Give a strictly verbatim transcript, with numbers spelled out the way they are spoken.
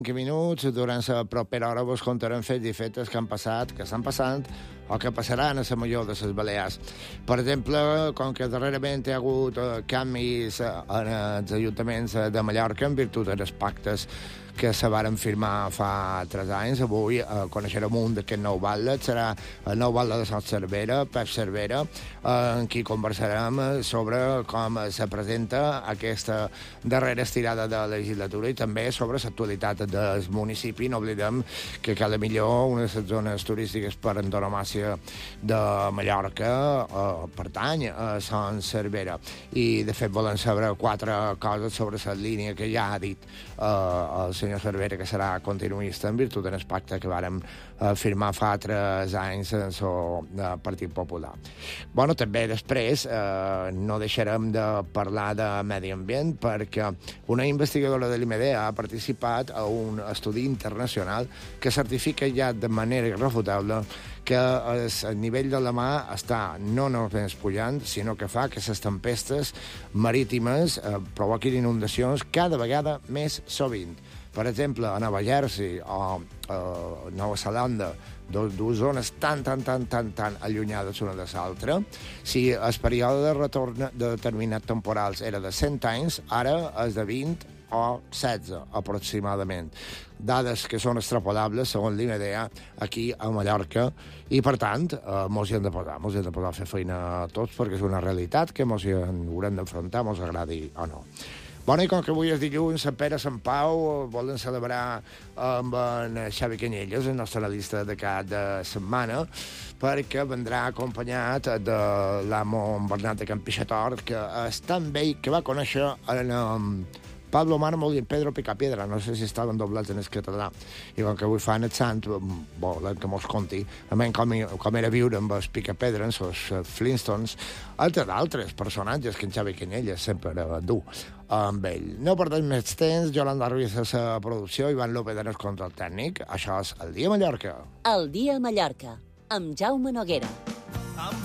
quinze minuts, durant la propera hora vos contarem fets i fetes que han passat, que estan passant o que passaran a la major de les Balears. Per exemple, com que darrerament hi ha hagut eh, canvis eh, en els ajuntaments de Mallorca en virtut dels pactes que se varen firmar fa tres anys, avui eh, coneixerem un d'aquest nou batlle, serà el nou batlle de Sot Cervera, Pep Cervera, eh, en qui conversarem sobre com se presenta aquesta darrera estirada de la legislatura i també sobre l'actualitat del municipi. No oblidem que cada millor una de les zones turístiques per antonomàsia de Mallorca eh, pertany a Son Cervera. I, de fet, volem saber quatre coses sobre la línia que ja ha dit eh, el senyor Cervera, que serà continuista en virtut del pacte que vàrem eh, firmar fa tres anys en el Partit Popular. Bueno, també després eh, no deixarem de parlar de medi ambient perquè una investigadora de l'I M D ha participat a un estudi internacional que certifica ja de manera irrefutable que el nivell de la mar està no només pujant, sinó que fa que les tempestes marítimes eh, provoquin inundacions cada vegada més sovint. Per exemple, a Nova Jersey o a Nova Zelanda, dues zones tan, tan, tan, tan, tan allunyades una de l'altra, si el període de retorn de determinats temporals era de cent anys, ara és de vint o setze, aproximadament. Dades que són extrapolables, segons l'I M D, aquí a Mallorca, i, per tant, eh, mos hi hem de posar, mos hi hem de posar a fer feina a tots, perquè és una realitat que mos hi haurem d'enfrontar, mos agradi o no. Bueno, i com que avui és dilluns, Sant Pere, Sant Pau, volen celebrar amb en Xavi Canyelles, el nostre analista de cada setmana, perquè vendrà acompanyat de l'amo Bernat de Campixator, que és tan vell que va conèixer en um, Pablo Mármol i en Pedro Picapiedra, no sé si estaven doblats en el català, i com que avui fan el sant, volen que mos conti, a menys com, com era viure amb els Picapiedra, els Flintstones, altres d'altres personatges que en Xavi Canyelles sempre du amb ell. No perdem més temps, Yolanda Ruiz a la producció, Ivan López en el control tècnic. Això és El Dia a Mallorca. El Dia a Mallorca, amb Jaume Noguera.